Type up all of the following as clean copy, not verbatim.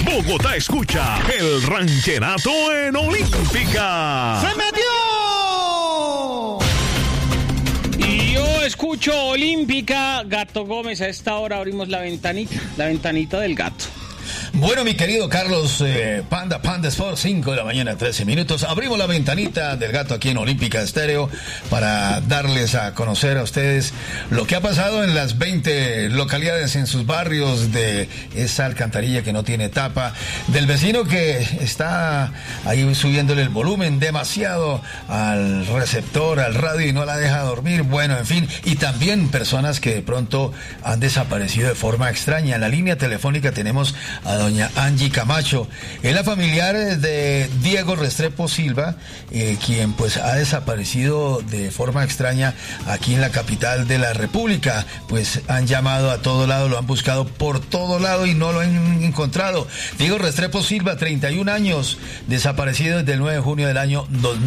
Bogotá escucha el rancherato en Olímpica. ¡Se metió! Y yo escucho Olímpica. Gato Gómez, a esta hora abrimos la ventanita del gato. Bueno, mi querido Carlos, Panda Sports, 5 de la mañana, 13 minutos. Abrimos la ventanita del gato aquí en Olímpica Estéreo para darles a conocer a ustedes lo que ha pasado en las 20 localidades en sus barrios, de esa alcantarilla que no tiene tapa, del vecino que está ahí subiéndole el volumen demasiado al receptor, al radio, y no la deja dormir. Bueno, en fin, y también personas que de pronto han desaparecido de forma extraña. En la línea telefónica tenemos a doña Angie Camacho. Es la familiar de Diego Restrepo Silva, quien pues ha desaparecido de forma extraña aquí en la capital de la República. Pues han llamado a todo lado, lo han buscado por todo lado y no lo han encontrado. Diego Restrepo Silva, 31 años, desaparecido desde el 9 de junio del año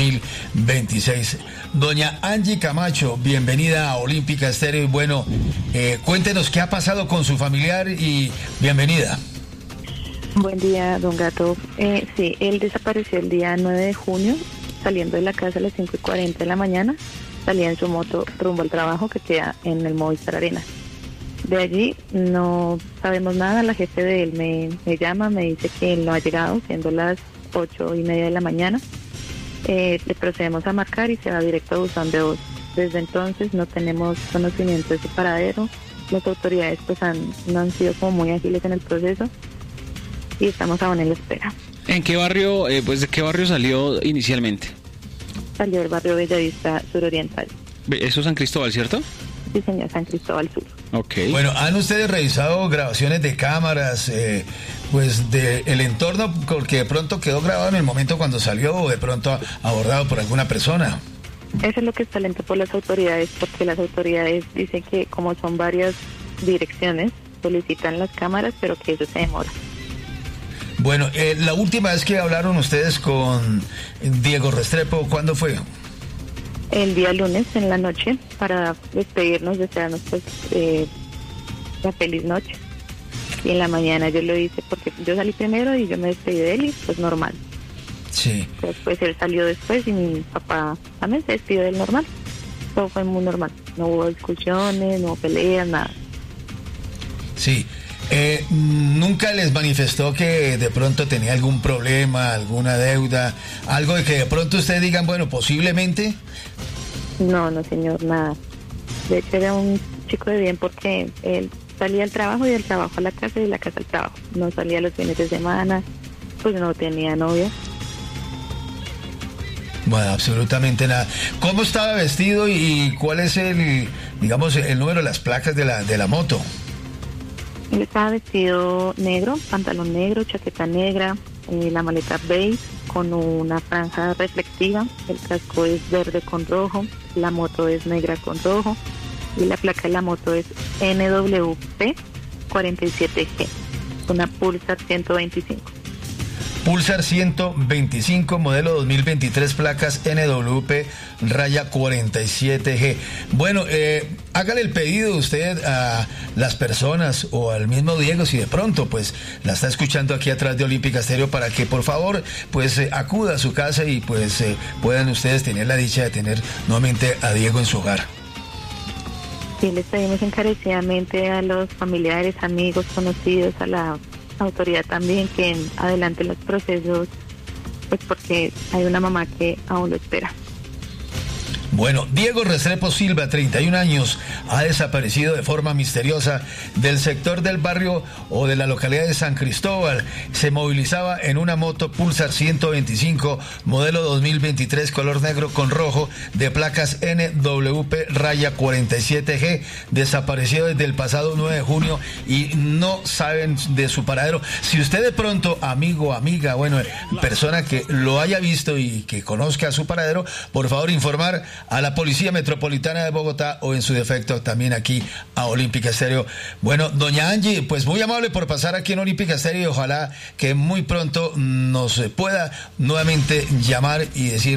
2026. Doña Angie Camacho, bienvenida a Olímpica Estéreo. Y bueno, cuéntenos qué ha pasado con su familiar y bienvenida. Buen día, don Gato. Sí, él desapareció el día 9 de junio, saliendo de la casa a las 5:40 de la mañana. Salía en su moto rumbo al trabajo que queda en el Movistar Arena. De allí no sabemos nada. La jefe de él me llama, me dice que él no ha llegado, siendo las 8:30 de la mañana. Le procedemos a marcar y se va directo a buzón de voz. Desde entonces no tenemos conocimiento de su paradero. Las autoridades pues no han sido como muy ágiles en el proceso y estamos aún en la espera. ¿En qué barrio, de qué barrio salió inicialmente? Salió del barrio Bellavista Suroriental. Eso es San Cristóbal, ¿cierto? Sí, señor, San Cristóbal Sur. Ok. Bueno, ¿han ustedes revisado grabaciones de cámaras, pues del entorno, porque de pronto quedó grabado en el momento cuando salió o de pronto abordado por alguna persona? Eso es lo que está lento por las autoridades, porque las autoridades dicen que como son varias direcciones, solicitan las cámaras, pero que eso se demora. Bueno, la última vez que hablaron ustedes con Diego Restrepo, ¿cuándo fue? El día lunes en la noche, para despedirnos, desearnos pues la feliz noche. Y en la mañana yo lo hice porque yo salí primero y yo me despedí de él y pues normal. Sí. Después él salió después y mi papá también se despidió del normal. Todo fue muy normal. No hubo discusiones, no hubo peleas, nada. Sí. ¿Nunca les manifestó que de pronto tenía algún problema, alguna deuda, algo de que de pronto ustedes digan, bueno, posiblemente? No, señor, nada. De hecho era un chico de bien porque él salía al trabajo y del trabajo a la casa y de la casa al trabajo. No salía los fines de semana, pues no tenía novia. Bueno, absolutamente nada. ¿Cómo estaba vestido y cuál es el número de las placas de la moto? Él estaba vestido negro, pantalón negro, chaqueta negra, la maleta beige con una franja reflectiva, el casco es verde con rojo, la moto es negra con rojo y la placa de la moto es NWP 47G, una Pulsar 125. Pulsar 125, modelo 2023, placas NWP raya 47G. Bueno, hágale el pedido usted a las personas o al mismo Diego, si de pronto pues la está escuchando aquí atrás de Olímpica Estéreo, para que por favor pues acuda a su casa y pues puedan ustedes tener la dicha de tener nuevamente a Diego en su hogar. Sí, les pedimos encarecidamente a los familiares, amigos, conocidos, a la autoridad también, que adelante los procesos, pues porque hay una mamá que aún lo espera. Bueno, Diego Restrepo Silva, 31 años, ha desaparecido de forma misteriosa del sector del barrio o de la localidad de San Cristóbal. Se movilizaba en una moto Pulsar 125, modelo 2023, color negro con rojo, de placas NWP raya 47G. Desapareció desde el pasado 9 de junio y no saben de su paradero. Si usted de pronto, amigo, amiga, bueno, persona que lo haya visto y que conozca su paradero, por favor informar a la Policía Metropolitana de Bogotá o en su defecto también aquí a Olímpica Estéreo. Bueno, doña Angie, pues muy amable por pasar aquí en Olímpica Estéreo y ojalá que muy pronto nos pueda nuevamente llamar y decir